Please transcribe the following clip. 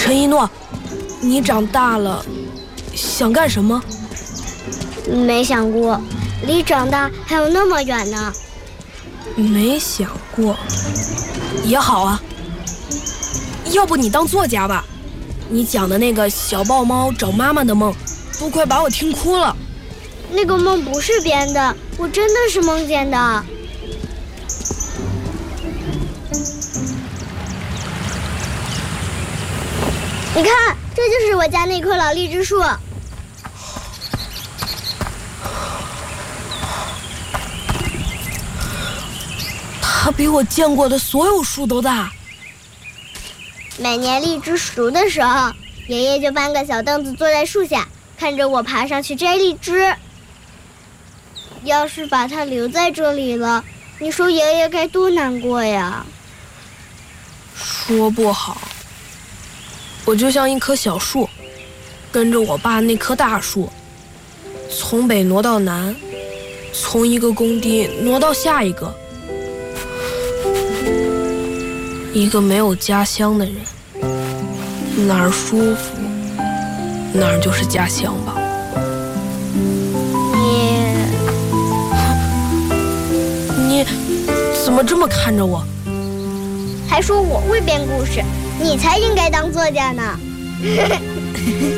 陈一诺，你长大了想干什么？ 没想过，离长大还有那么远呢。 没想过，也好啊。要不你当作家吧？你讲的那个小豹猫找妈妈的梦，都快把我听哭了。 那个梦不是编的，我真的是梦见的。你看，这就是我家那棵老荔枝树。 它比我见过的所有树都大。 每年荔枝熟的时候，爷爷就搬个小凳子坐在树下，看着我爬上去摘荔枝。要是把它留在这里了，你说爷爷该多难过呀？ 说不好，我就像一棵小树，跟着我爸那棵大树，从北挪到南，从一个工地挪到下一个。一个没有家乡的人，哪儿舒服，哪儿就是家乡吧。你怎么这么看着我？ 还说我会编故事，你才应该当作家呢。